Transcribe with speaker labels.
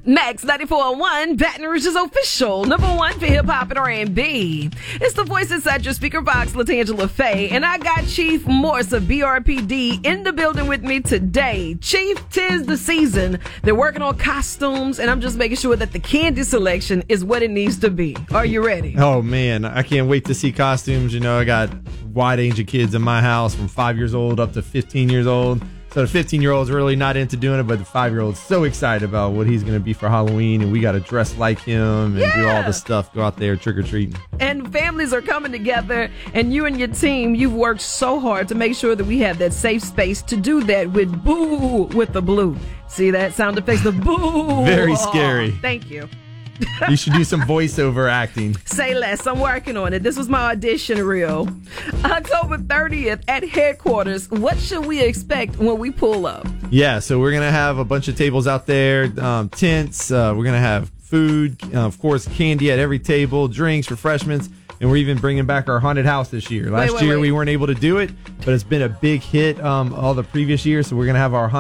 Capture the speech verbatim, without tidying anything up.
Speaker 1: Max ninety-four point one, Baton Rouge's official number one for hip-hop and R and B. It's the voice inside your speaker box, LaTangela Faye, and I got Chief Morse of B R P D in the building with me today. Chief, 'tis the season. They're working on costumes, and I'm just making sure that the candy selection is what it needs to be. Are you ready?
Speaker 2: Oh, man, I can't wait to see costumes. You know, I got a wide range of kids in my house from five years old up to fifteen years old. So the fifteen-year-old's really not into doing it, but the five-year-old's so excited about what he's going to be for Halloween, and we got to dress like him and
Speaker 1: yeah.
Speaker 2: do all the stuff, go out there trick-or-treating.
Speaker 1: And families are coming together, and you and your team, you've worked so hard to make sure that we have that safe space to do that with Boo with the Blue. See that sound effects? The Boo.
Speaker 2: Very scary.
Speaker 1: Oh, thank you.
Speaker 2: You should do some voiceover acting.
Speaker 1: Say less. I'm working on it. This was my audition reel. October thirtieth at headquarters. What should we expect when we pull up?
Speaker 2: Yeah, so we're going to have a bunch of tables out there, um, tents. Uh, we're going to have food, uh, of course, candy at every table, drinks, refreshments. And we're even bringing back our haunted house this year. Last
Speaker 1: wait, wait,
Speaker 2: year
Speaker 1: wait.
Speaker 2: we weren't able to do it, but it's been a big hit um, all the previous years. So we're going to have our